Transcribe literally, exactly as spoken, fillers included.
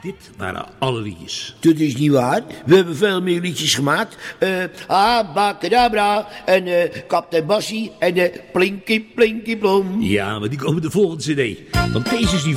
dit waren alle liedjes. Dat is niet waar. We hebben veel meer liedjes gemaakt. Uh, Abacadabra en uh, Kaptein Bassie en uh, Plinky Plinky Plom. Ja, maar die komen de volgende cd. Want deze is die